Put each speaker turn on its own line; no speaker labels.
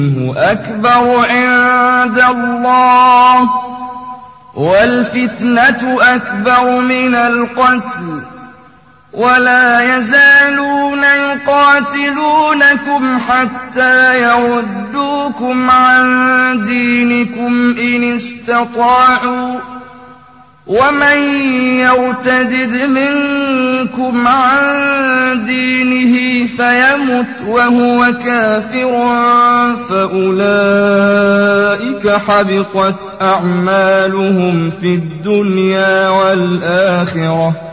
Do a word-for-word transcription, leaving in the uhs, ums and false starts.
أكبر عند الله والفتنة أكبر من القتل ولا يزالون يقاتلونكم حتى يردوكم عن دينكم إن استطاعوا ومن يرتدد منكم عن دينه فيمت وهو كافر فأولئك حبطت أعمالهم في الدنيا والآخرة